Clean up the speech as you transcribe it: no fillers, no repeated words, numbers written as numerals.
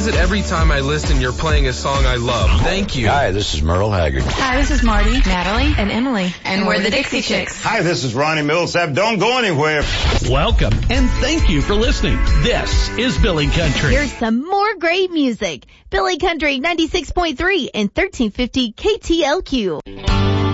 is it every time I listen you're playing a song I love? Thank you. Hi, this is Merle Haggard. Hi, this is Marty, Natalie, and Emily. And we're the Dixie Chicks. Hi, this is Ronnie Millsap. Don't go anywhere. Welcome, and thank you for listening. This is Billy Country. Here's some more great music. Billy Country 96.3 and 1350 KTLQ.